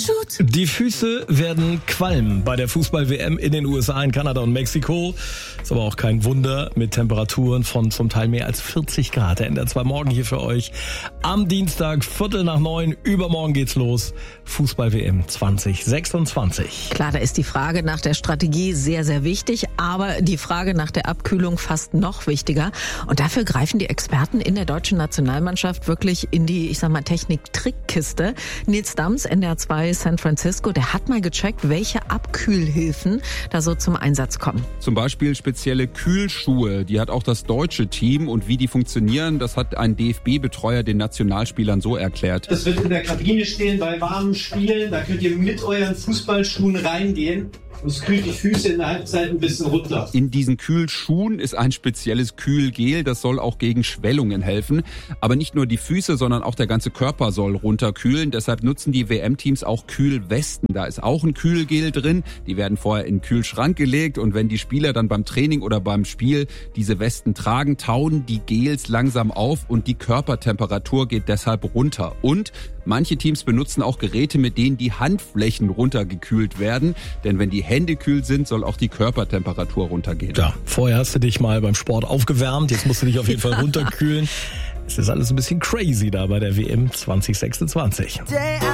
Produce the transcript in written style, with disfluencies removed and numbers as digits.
Die Füße werden qualmen bei der Fußball-WM in den USA, in Kanada und Mexiko. Ist aber auch kein Wunder mit Temperaturen von zum Teil mehr als 40 Grad. Der NDR 2 Morgen hier für euch am Dienstag, 8:45. Übermorgen geht's los. Fußball-WM 2026. Klar, da ist die Frage nach der Strategie sehr, sehr wichtig, aber die Frage nach der Abkühlung fast noch wichtiger. Und dafür greifen die Experten in der deutschen Nationalmannschaft wirklich in die, Technik-Trickkiste. Nils Dams, NDR 2 San Francisco, der hat mal gecheckt, welche Abkühlhilfen da so zum Einsatz kommen. Zum Beispiel spezielle Kühlschuhe, die hat auch das deutsche Team. Und wie die funktionieren, das hat ein DFB-Betreuer den Nationalspielern so erklärt. Das wird in der Kabine stehen bei warmen Spielen, da könnt ihr mit euren Fußballschuhen reingehen. Es kühlt die Füße in der Halbzeit ein bisschen runter. In diesen Kühlschuhen ist ein spezielles Kühlgel, das soll auch gegen Schwellungen helfen. Aber nicht nur die Füße, sondern auch der ganze Körper soll runterkühlen. Deshalb nutzen die WM-Teams auch Kühlwesten. Da ist auch ein Kühlgel drin. Die werden vorher in den Kühlschrank gelegt. Und wenn die Spieler dann beim Training oder beim Spiel diese Westen tragen, tauen die Gels langsam auf und die Körpertemperatur geht deshalb runter. Und manche Teams benutzen auch Geräte, mit denen die Handflächen runtergekühlt werden. Denn wenn die Hände kühl sind, soll auch die Körpertemperatur runtergehen. Ja, vorher hast du dich mal beim Sport aufgewärmt, jetzt musst du dich auf jeden Fall runterkühlen. Es ist alles ein bisschen crazy da bei der WM 2026.